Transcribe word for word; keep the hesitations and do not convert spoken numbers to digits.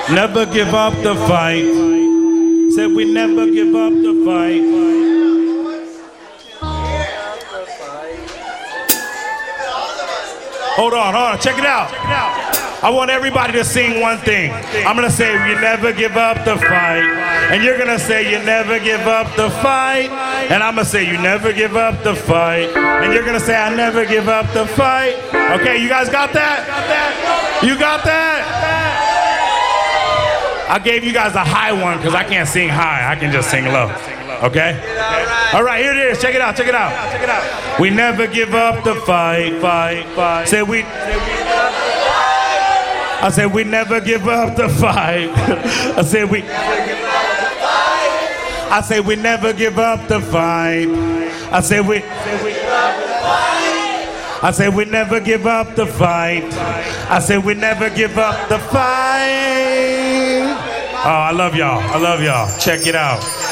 Never give up the fight. Said we never give up the fight. Hold on, hold on, check it out. I want everybody to sing one thing. I'm gonna say you never give up the fight. And you're gonna say you never give up the fight. And I'm gonna say you never give up the fight. And you're gonna say I never give up the fight. Okay, you guys got that? You got that? I gave you guys a high one because I can't sing high. I can just sing low. Okay? All right, here it is. Check it out. Check it out. Check it out. We never give up the fight. Fight. Fight. Say we. I said we never give up the fight. I said we. I said we never give up the fight. I said we. I said we never give up the fight. I said we never give up the fight. Oh, I love y'all. I love y'all. Check it out.